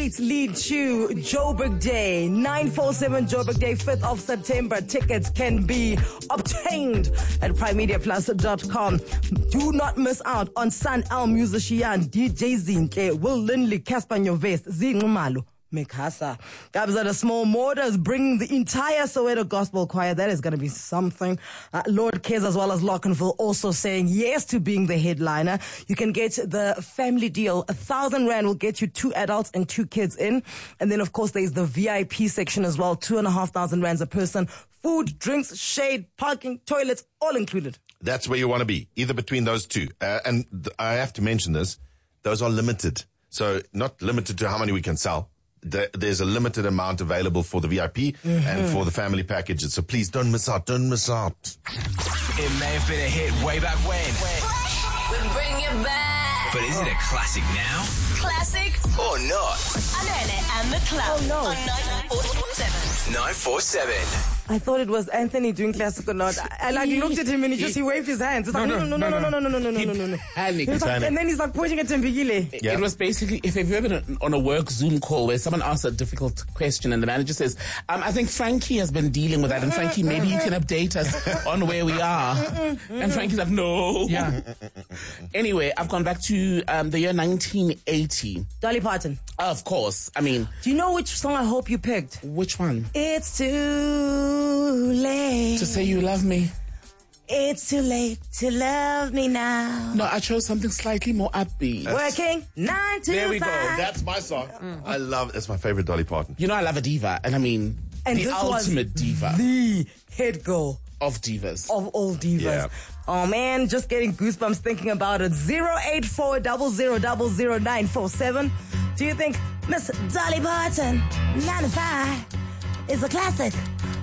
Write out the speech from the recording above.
tweets lead to Joburg Day. 947 Joburg Day, 5th of September. Tickets can be obtained at primemediaplus.com. Do not miss out on Sun El Musician, DJ Zinhle, Will Lindley, Casper Nyovest, Zingumalo, Mikasa. Gabs Small Motors bringing the entire Soweto Gospel Choir. That is going to be something. Lord Cares as well as Lockenville also saying yes to being the headliner. You can get the family deal. 1,000 Rand will get you 2 adults and 2 kids in. And then, of course, there's the VIP section as well. 2,500 Rands a person. Food, drinks, shade, parking, toilets, all included. That's where you want to be, either between those two. And I have to mention this. Those are limited. So not limited to how many we can sell. There's a limited amount available for the VIP and for the family packages. So please don't miss out. Don't miss out. It may have been a hit way back when. We bring it back. But is it a classic now? Classic Or not? Alele and the Club Oh, no. on 947. 947. I thought it was Anthony doing classic or not. I looked at him and he waved his hands. It's like, no. Panic. He was like, and then he's like pointing at Tembigile. It was basically, if you've ever been on a work Zoom call where someone asks a difficult question and the manager says, I think Frankie has been dealing with that, and Frankie, maybe you can update us on where we are. And Frankie's like, no. Yeah. Anyway, I've gone back to the year 1980. Dolly Parton. Of course. I mean, Do you know which song I hope you picked? which one? It's too late. To say you love me. It's too late to love me now. No, I chose something slightly more upbeat. Working 9 to 5. There we go. That's my song. I love it. That's my favorite Dolly Parton. You know, I love a diva, and I mean, And the this was ultimate diva the head girl of divas. of all divas. Yeah. Oh man, just getting goosebumps thinking about it. 084000947. Do you think Miss Dolly Parton 9 to 5 is a classic